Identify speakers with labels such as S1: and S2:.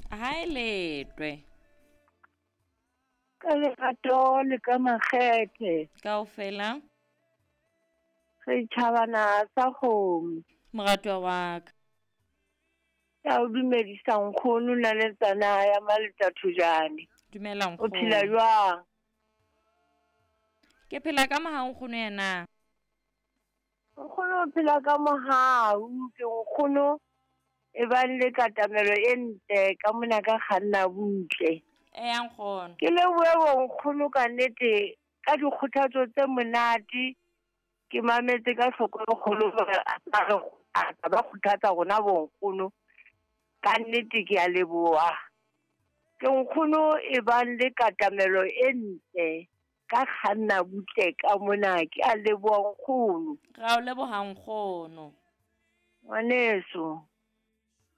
S1: Hae letwe.
S2: Ka lerato le ka makgethe.
S1: Kaofela.
S2: Re tšhabana sa kgomo.
S1: Moratwa wa ka.
S2: Ya o dumedisa nkgono na le tsana ya Maleta Thujane.
S1: Dumela
S2: O phela
S1: nkgono.
S2: jwang?
S1: Ke phela ka maha nkgono yena.
S2: Nkgono o phela ka mohau. Ke nkgono e bang le katamelo e ntle ka mona ka kganna butle.
S1: Ya nkgono.
S2: Ke lebohe nkgono ka nnete ka dikgothatso tse monate. Ke mametse ka hloko e kgolo ba kgothatsa rona bonkgono. Ka nnete ke a leboha. Ke nkgono e bang le katamelo e ntle ka kganna butle ka mona. Ke a leboha nkgono.
S1: Ra o leboha nkgono.
S2: Ngwaneso.